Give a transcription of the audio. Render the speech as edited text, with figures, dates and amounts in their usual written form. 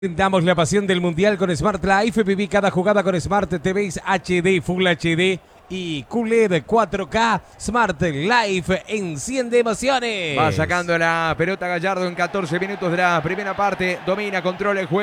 Damos la pasión del Mundial con Smart Life. Viví cada jugada con Smart TVs HD, Full HD y QLED 4K. Smart Life enciende emociones. Va sacando la pelota Gallardo en 14 minutos de la primera parte. Domina, controla el juego.